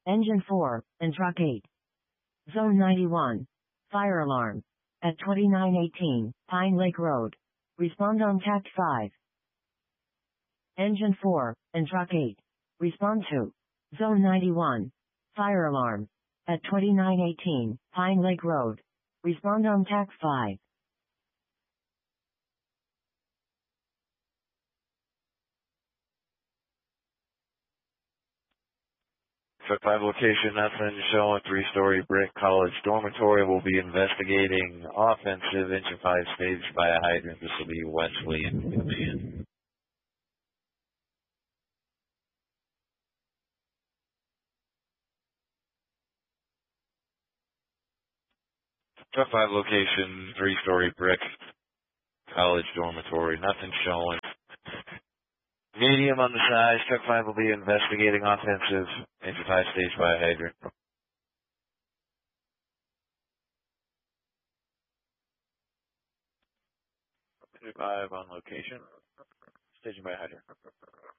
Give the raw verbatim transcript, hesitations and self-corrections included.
Engine four, and Truck eight. Zone ninety-one. Fire alarm. At twenty-nine eighteen, Pine Lake Road. Respond on Tact five. Engine four, and Truck eight. Respond to Zone ninety-one. Fire alarm. At twenty-nine eighteen, Pine Lake Road. Respond on Tact five. Truck five location, nothing showing. Three-story brick college dormitory. Will be investigating offensive engine five staged by a hydrant. This will be Wesley in command. Truck five location, three-story brick college dormitory. Nothing showing. Medium on the size. Truck five will be investigating offensive engine five staged by a hydrant. five on location. Staging by a hydrant.